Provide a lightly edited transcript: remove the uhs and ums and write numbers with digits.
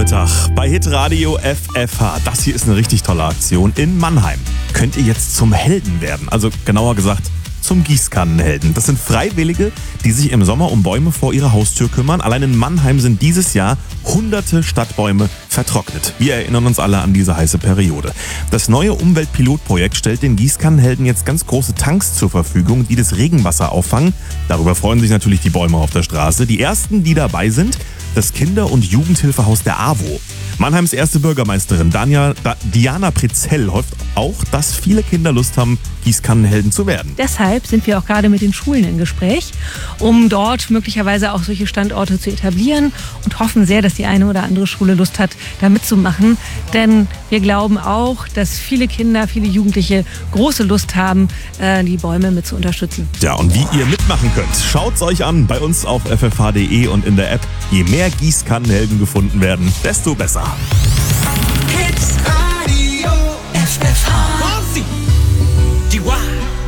Mittag bei Hitradio FFH. Das hier ist eine richtig tolle Aktion in Mannheim. Könnt ihr jetzt zum Helden werden? Also genauer gesagt zum Gießkannenhelden. Das sind Freiwillige, die sich im Sommer um Bäume vor ihrer Haustür kümmern. Allein in Mannheim sind dieses Jahr hunderte Stadtbäume vertrocknet. Wir erinnern uns alle an diese heiße Periode. Das neue Umweltpilotprojekt stellt den Gießkannenhelden jetzt ganz große Tanks zur Verfügung, die das Regenwasser auffangen. Darüber freuen sich natürlich die Bäume auf der Straße. Die ersten, die dabei sind, das Kinder- und Jugendhilfehaus der AWO. Mannheims erste Bürgermeisterin Diana Prezell hofft auch, dass viele Kinder Lust haben, Gießkannenhelden zu werden. Deshalb sind wir auch gerade mit den Schulen im Gespräch, um dort möglicherweise auch solche Standorte zu etablieren und hoffen sehr, dass die eine oder andere Schule Lust hat, da mitzumachen. Denn wir glauben auch, dass viele Kinder, viele Jugendliche große Lust haben, die Bäume mit zu unterstützen. Ja, und wie ihr mitmachen könnt, schaut's euch an bei uns auf ffh.de und in der App. Je mehr Gießkannenhelden gefunden werden, desto besser.